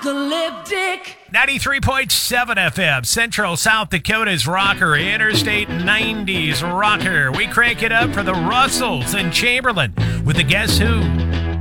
Apocalyptic. 93.7 FM, Central South Dakota's rocker, Interstate 90s rocker. We crank it up for the Russells and Chamberlain with the Guess Who.